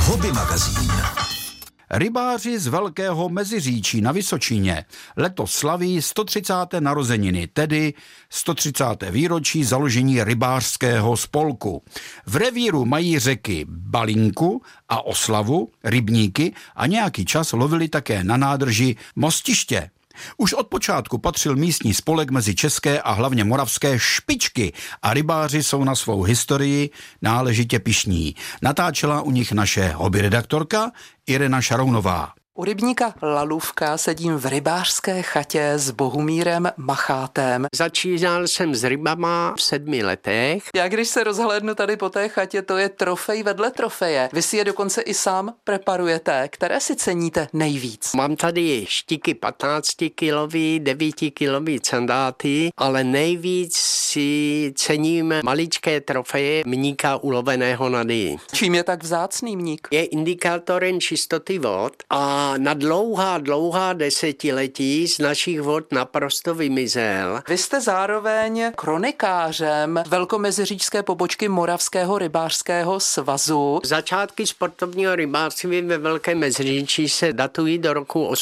Hobby magazín. Rybáři z Velkého Meziříčí na Vysočině letos slaví 130. narozeniny, tedy 130. výročí založení rybářského spolku. V revíru mají řeky Balinku a Oslavu, rybníky a nějaký čas lovili také na nádrži Mostiště. Už od počátku patřil místní spolek mezi české a hlavně moravské špičky a rybáři jsou na svou historii náležitě pyšní. Natáčela u nich naše hobby redaktorka Irena Šarounová. U rybníka Lalůvka sedím v rybářské chatě s Bohumírem Machátem. Začínal jsem s rybama v 7 letech. Já když se rozhlédnu tady po té chatě, to je trofej vedle trofeje. Vy si je dokonce i sám preparujete. Které si ceníte nejvíc? Mám tady štiky 15-kilový, 9-kilový candáty, ale nejvíc si cením maličké trofeje mníka uloveného na dýni. Čím je tak vzácný mník? Je indikátorem čistoty vod a na dlouhá desetiletí z našich vod naprosto vymizel. Vy jste zároveň kronikářem velkomeziříčské pobočky Moravského rybářského svazu. Začátky sportovního rybářství ve Velkém Meziříčí se datují do roku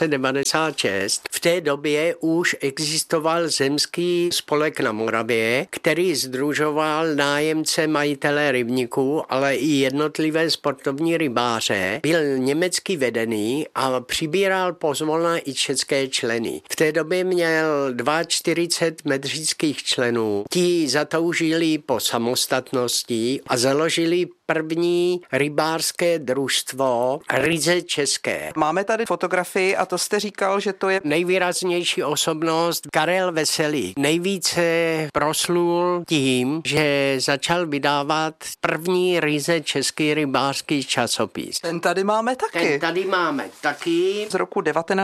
1896. V té době už existoval zemský spolek na Moravě, který sdružoval nájemce majitele rybníků, ale i jednotlivé sportovní rybáře. Byl německy vedený a přibíral pozvolna i české členy. V té době měl 42 medříckých členů. Ti zatoužili po samostatnosti a založili první rybářské družstvo ryze české. Máme tady fotografii a to jste říkal, že to je nejvýraznější osobnost Karel Veselý. Nejvíce proslul tím, že začal vydávat první ryze český rybářský časopis. Ten tady máme taky. Ten tady máme taky. Z roku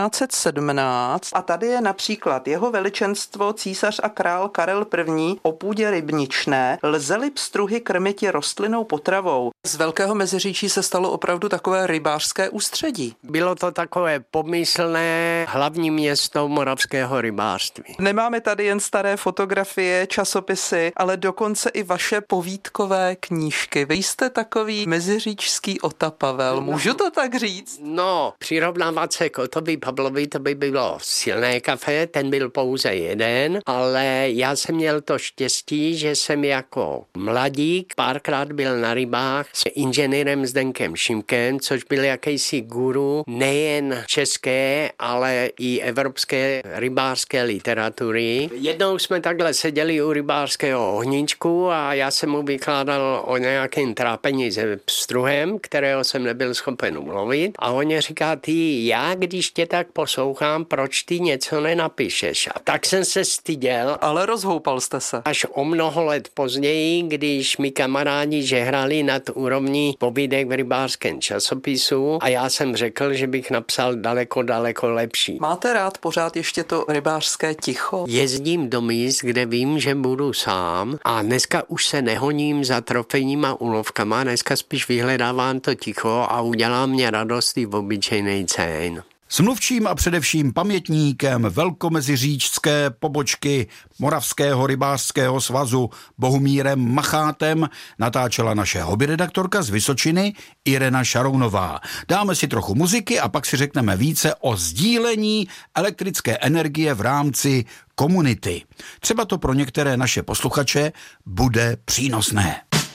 1917 a tady je například jeho veličenstvo císař a král Karel I. o půdě rybničné lze-li pstruhy krmiti rostlinnou potravou. Z Velkého Meziříčí se stalo opravdu takové rybářské ústředí. Bylo to takové pomyslné hlavní město moravského rybářství. Nemáme tady jen staré fotografie, časopisy, ale dokonce i vaše povídkové knížky. Vy jste takový meziříčský Otapavel, můžu to tak říct? No, přirovnávat se k Otovi Pavlovi, to by bylo silné kafe, ten byl pouze jeden, ale já jsem měl to štěstí, že jsem jako mladík párkrát byl na rybách s inženýrem Zdenkem Šimkem, což byl jakýsi guru nejen české, ale i evropské rybářské literatury. Jednou jsme takhle seděli u rybářského ohníčku a já jsem mu vykládal o nějakém trápení se pstruhem, kterého jsem nebyl schopen ulovit. A on říká, ty, já když tě tak poslouchám, proč ty něco nenapíšeš? A tak jsem se styděl. Ale rozhoupal jste se. Až o mnoho let později, když mi kamarádi žehrali nad úrovní povídek v rybářském časopisu a já jsem řekl, že bych napsal daleko lepší. Máte rád pořád ještě to rybářské ticho? Jezdím do míst, kde vím, že budu sám a dneska už se nehoním za trofejníma úlovkama, dneska spíš vyhledávám to ticho a udělá mě radost i v obyčejnej cén. S mluvčím a především pamětníkem velkomeziříčské pobočky Moravského rybářského svazu Bohumírem Machátem natáčela naše hobby redaktorka z Vysočiny Irena Šarounová. Dáme si trochu muziky a pak si řekneme více o sdílení elektrické energie v rámci komunity. Třeba to pro některé naše posluchače bude přínosné.